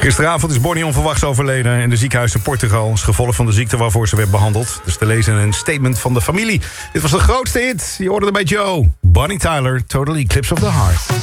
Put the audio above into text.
Gisteravond is Bonnie onverwachts overleden in de ziekenhuis in Portugal. Als gevolg van de ziekte waarvoor ze werd behandeld. Dus te lezen in een statement van de familie. Dit was de grootste hit. Je hoorde er bij Joe. Bonnie Tyler, Total Eclipse of the Heart.